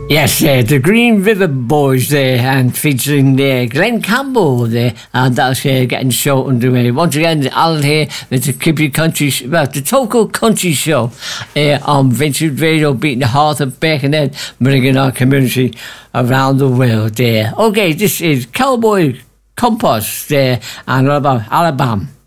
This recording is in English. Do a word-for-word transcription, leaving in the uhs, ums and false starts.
Yes, uh, the Green River Boys there, and featuring uh, Glenn Campbell there, and that's uh, getting show underway. Once again, Alan here with the Kippy Country, well, the Toco Country Show uh, on Vincent Radio, beating the heart of Birkenhead, bringing our community around the world there. Okay, this is Cowboy Compost there, and what about Alabama?